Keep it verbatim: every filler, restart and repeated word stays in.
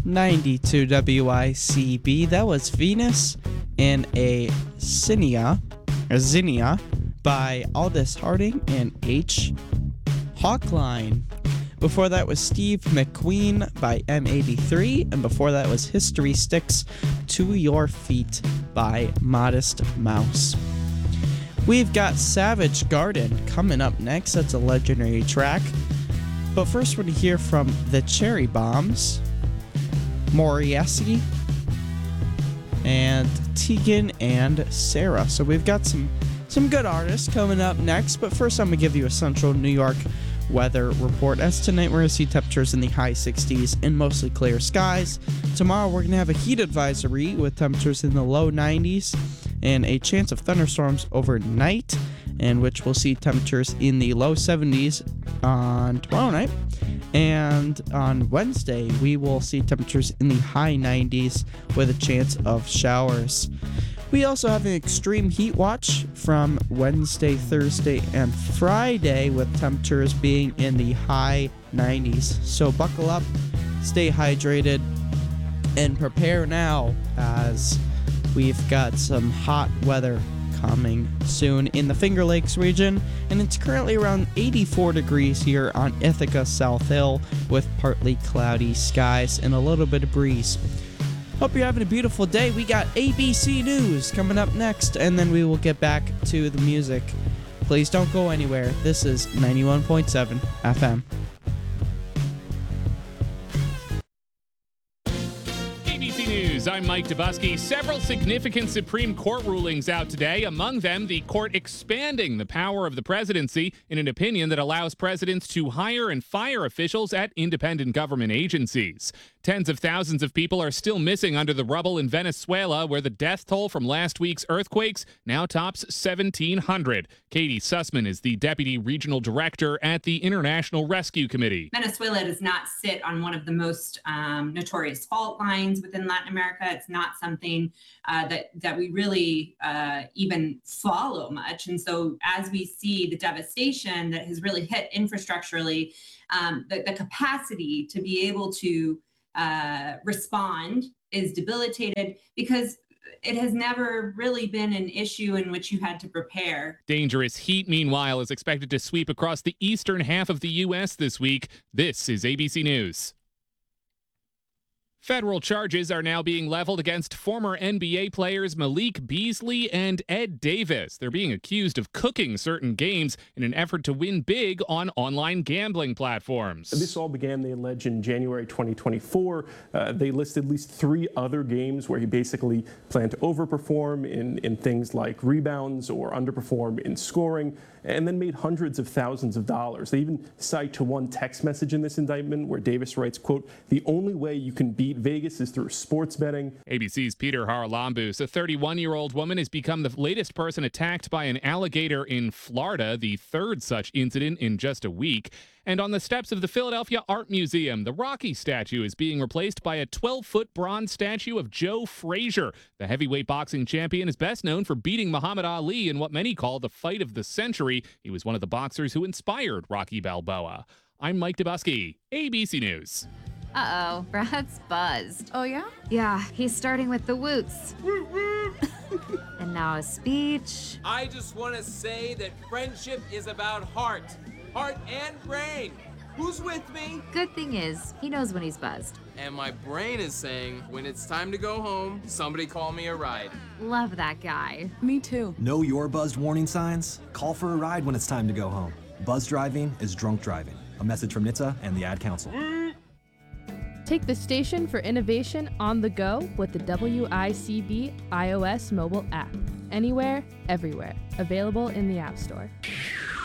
ninety-two W I C B. That was Venus and a Zinnia, or Zinnia by Aldous Harding and H. Hawkline. Before that was Steve McQueen by M eighty-three, and before that was History Sticks to Your Feet by Modest Mouse. We've got Savage Garden coming up next. That's a legendary track. But first we're going to hear from the Cherry Bombs, Moriesi, and Tegan and Sarah. So we've got some, some good artists coming up next. But first I'm going to give you a Central New York weather report. As tonight we're going to see temperatures in the high sixties and mostly clear skies. Tomorrow we're going to have a heat advisory with temperatures in the low nineties and a chance of thunderstorms overnight, in which we'll see temperatures in the low seventies on tomorrow night. And on Wednesday we will see temperatures in the high nineties with a chance of showers. We also have an extreme heat watch from Wednesday, Thursday, and Friday with temperatures being in the high nineties. So buckle up, stay hydrated, and prepare now as we've got some hot weather coming soon in the Finger Lakes region, and it's currently around eighty-four degrees here on Ithaca South Hill with partly cloudy skies and a little bit of breeze. Hope you're having a beautiful day. We got A B C News coming up next, and then we will get back to the music. Please don't go anywhere. This is ninety-one point seven F M. A B C News, I'm Mike Dubusky. Several significant Supreme Court rulings out today. Among them, the court expanding the power of the presidency in an opinion that allows presidents to hire and fire officials at independent government agencies. Tens of thousands of people are still missing under the rubble in Venezuela, where the death toll from last week's earthquakes now tops seventeen hundred. Katie Sussman is the Deputy Regional Director at the International Rescue Committee. Venezuela does not sit on one of the most um, notorious fault lines within Latin America. It's not something uh, that, that we really uh, even follow much. And so as we see the devastation that has really hit infrastructurally, um, the, the capacity to be able to uh, respond is debilitated because it has never really been an issue in which you had to prepare. Dangerous heat, meanwhile, is expected to sweep across the eastern half of the U S this week. This is A B C News. Federal charges are now being leveled against former N B A players Malik Beasley and Ed Davis. They're being accused of cooking certain games in an effort to win big on online gambling platforms. This all began, they allege, in January twenty twenty-four. Uh, they listed at least three other games where he basically planned to overperform in, in things like rebounds or underperform in scoring, and then made hundreds of thousands of dollars. They even cite to one text message in this indictment where Davis writes, quote, "The only way you can beat Vegas is through sports betting." A B C's Peter Haralambous. A thirty-one-year-old woman has become the latest person attacked by an alligator in Florida, the third such incident in just a week. And on the steps of the Philadelphia Art Museum, the Rocky statue is being replaced by a twelve-foot bronze statue of Joe Frazier. The heavyweight boxing champion is best known for beating Muhammad Ali in what many call the fight of the century. He was one of the boxers who inspired Rocky Balboa. I'm Mike Dubusky, A B C News. Uh-oh, Brad's buzzed. Oh, yeah? Yeah, he's starting with the woots. And now a speech. I just want to say that friendship is about heart. Heart and brain. Who's with me? Good thing is, he knows when he's buzzed. And my brain is saying, when it's time to go home, somebody call me a ride. Love that guy. Me too. Know your buzzed warning signs? Call for a ride when it's time to go home. Buzz driving is drunk driving. A message from N H T S A and the Ad Council. Take the station for innovation on the go with the W I C B iOS mobile app. Anywhere, everywhere. Available in the App Store.